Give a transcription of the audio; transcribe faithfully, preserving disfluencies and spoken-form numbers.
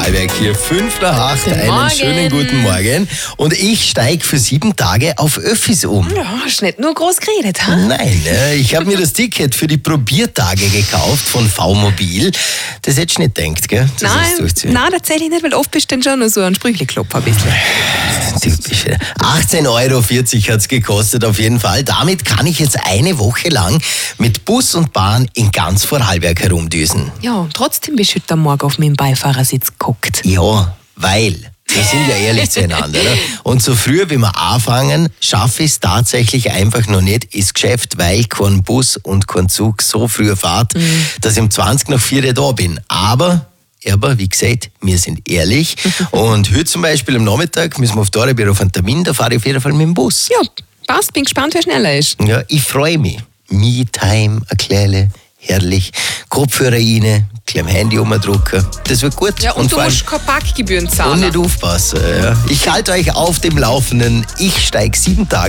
Vorarlberg hier, fünf nach acht, Guten einen Morgen. schönen guten Morgen. Und ich steige für sieben Tage auf Öffis um. Ja, hast nicht nur groß geredet, ha? Nein, äh, ich habe mir das Ticket für die Probiertage gekauft von V-Mobil. Das hättest du nicht gedacht, gell? Das ist Nein, durchziehen. nein, tatsächlich nicht, weil oft bist du dann schon noch so ein Sprüchleklopfer ein bisschen. Typisch. achtzehn Euro vierzig hat es gekostet auf jeden Fall. Damit kann ich jetzt eine Woche lang mit Bus und Bahn in ganz Vorarlberg herumdüsen. Ja, und trotzdem bist du heute Morgen auf meinem Beifahrersitz geguckt. Ja, weil... Wir sind ja ehrlich zueinander. Ne? Und so früh, wie wir anfangen, schaffe ich es tatsächlich einfach noch nicht ins Geschäft, weil kein Bus und kein Zug so früh fährt, mhm. dass ich um zwanzig nach vier da bin. Aber, aber wie gesagt, wir sind ehrlich. Und heute zum Beispiel am Nachmittag müssen wir auf Dornbirn auf einen Termin, da fahre ich auf jeden Fall mit dem Bus. Ja, passt, bin gespannt, wer schneller ist. Ja, ich freue mich. Me-Time, ein kleine, herrlich. Kopfhörer rein, klein Handy umdrucken. Das wird gut. Ja, und, und du vor allem- musst keine Parkgebühren zahlen. und nicht aufpassen. Ja. Ich halte euch auf dem Laufenden. Ich steige sieben Tage